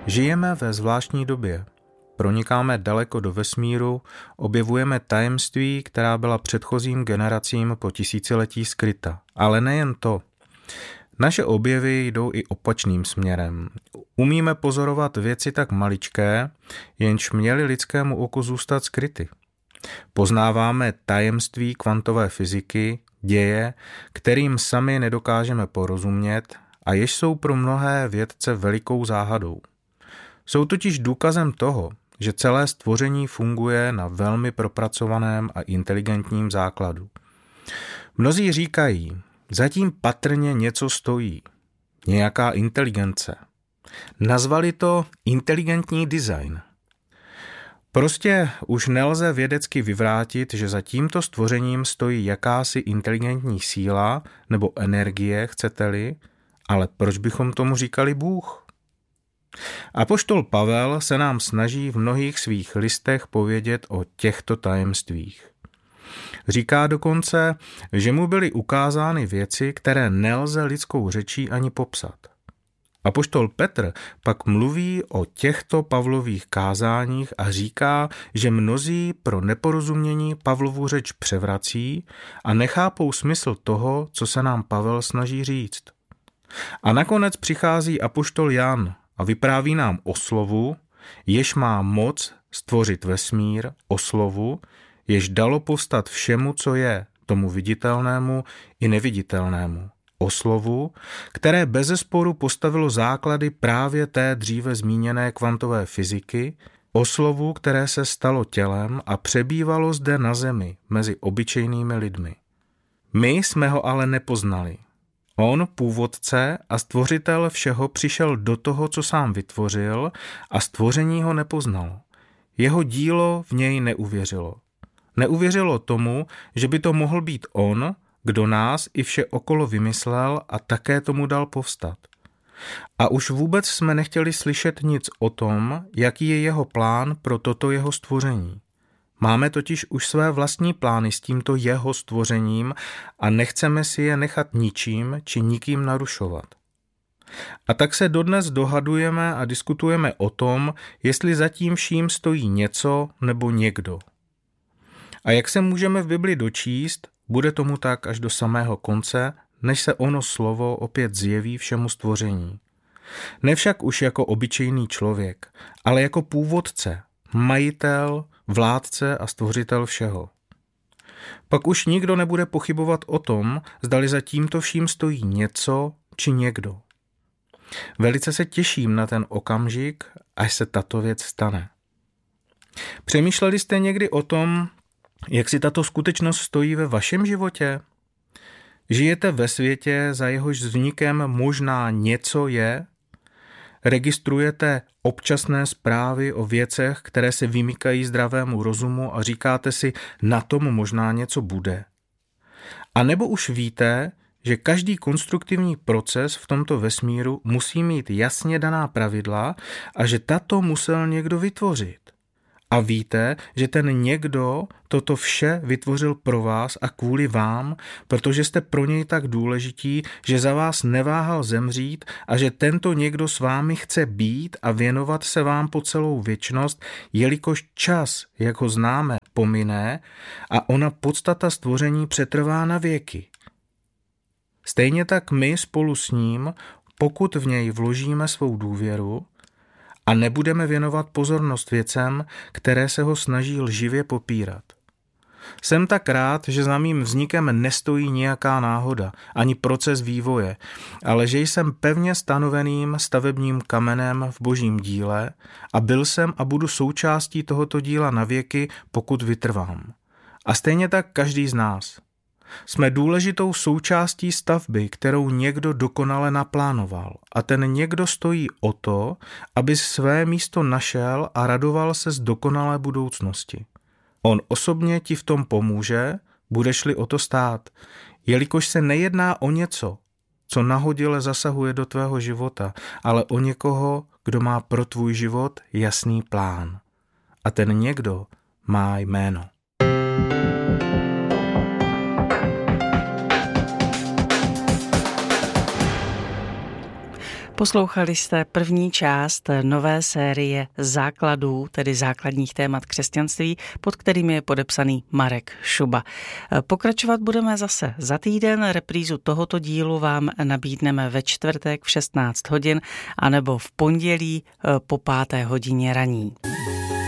Žijeme ve zvláštní době. Pronikáme daleko do vesmíru, objevujeme tajemství, která byla předchozím generacím po tisíciletí skryta. Ale nejen to. Naše objevy jdou i opačným směrem. Umíme pozorovat věci tak maličké, jenž měly lidskému oku zůstat skryty. Poznáváme tajemství kvantové fyziky, děje, kterým sami nedokážeme porozumět a jež jsou pro mnohé vědce velikou záhadou. Jsou totiž důkazem toho, že celé stvoření funguje na velmi propracovaném a inteligentním základu. Mnozí říkají, zatím patrně něco stojí, nějaká inteligence. Nazvali to inteligentní design. Prostě už nelze vědecky vyvrátit, že za tímto stvořením stojí jakási inteligentní síla nebo energie, chcete-li, ale proč bychom tomu říkali Bůh? Apoštol Pavel se nám snaží v mnohých svých listech povědět o těchto tajemstvích. Říká dokonce, že mu byly ukázány věci, které nelze lidskou řečí ani popsat. Apoštol Petr pak mluví o těchto Pavlových kázáních a říká, že mnozí pro neporozumění Pavlovu řeč převrací a nechápou smysl toho, co se nám Pavel snaží říct. A nakonec přichází apoštol Jan a vypráví nám o slovu, jež má moc stvořit vesmír, o slovu, jež dalo povstat všemu, co je, tomu viditelnému i neviditelnému. O slovu, které bezesporu postavilo základy právě té dříve zmíněné kvantové fyziky, o slovu, které se stalo tělem a přebývalo zde na zemi mezi obyčejnými lidmi. My jsme ho ale nepoznali. On, původce a stvořitel všeho, přišel do toho, co sám vytvořil, a stvoření ho nepoznalo. Jeho dílo v něj neuvěřilo. Neuvěřilo tomu, že by to mohl být on, kdo nás i vše okolo vymyslel a také tomu dal povstat. A už vůbec jsme nechtěli slyšet nic o tom, jaký je jeho plán pro toto jeho stvoření. Máme totiž už své vlastní plány s tímto jeho stvořením a nechceme si je nechat ničím či nikým narušovat. A tak se dodnes dohadujeme a diskutujeme o tom, jestli za tím vším stojí něco nebo někdo. A jak se můžeme v Bibli dočíst, bude tomu tak až do samého konce, než se ono slovo opět zjeví všemu stvoření. Ne však už jako obyčejný člověk, ale jako původce, majitel, vládce a stvořitel všeho. Pak už nikdo nebude pochybovat o tom, zdali za tímto vším stojí něco či někdo. Velice se těším na ten okamžik, až se tato věc stane. Přemýšleli jste někdy o tom, jak si tato skutečnost stojí ve vašem životě? Žijete ve světě, za jehož vznikem možná něco je? Registrujete občasné zprávy o věcech, které se vymykají zdravému rozumu a říkáte si, na tom možná něco bude? A nebo už víte, že každý konstruktivní proces v tomto vesmíru musí mít jasně daná pravidla a že tato musel někdo vytvořit? A víte, že ten někdo toto vše vytvořil pro vás a kvůli vám, protože jste pro něj tak důležití, že za vás neváhal zemřít a že tento někdo s vámi chce být a věnovat se vám po celou věčnost, jelikož čas, jak ho známe, pomine a ona podstata stvoření přetrvá na věky. Stejně tak my spolu s ním, pokud v něj vložíme svou důvěru, a nebudeme věnovat pozornost věcem, které se ho snaží lživě popírat. Jsem tak rád, že za mým vznikem nestojí nějaká náhoda, ani proces vývoje, ale že jsem pevně stanoveným stavebním kamenem v božím díle a byl jsem a budu součástí tohoto díla na věky, pokud vytrvám. A stejně tak každý z nás. Jsme důležitou součástí stavby, kterou někdo dokonale naplánoval. A ten někdo stojí o to, aby své místo našel a radoval se z dokonalé budoucnosti. On osobně ti v tom pomůže, budeš-li o to stát, jelikož se nejedná o něco, co nahodile zasahuje do tvého života, ale o někoho, kdo má pro tvůj život jasný plán. A ten někdo má jméno. Poslouchali jste první část nové série základů, tedy základních témat křesťanství, pod kterými je podepsaný Marek Šuba. Pokračovat budeme zase za týden. Reprízu tohoto dílu vám nabídneme ve čtvrtek v 16 hodin anebo v pondělí po 5. hodině raní.